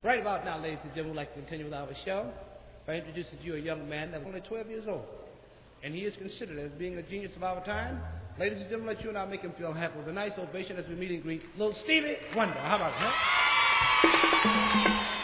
Right about now, ladies and gentlemen, we'd like to continue with our show by introducing to you a young man that was only 12 years old. And he is considered as being a genius of our time. Ladies and gentlemen, let you and I make him feel happy with a nice ovation as we meet and greet little Stevie Wonder. How about that?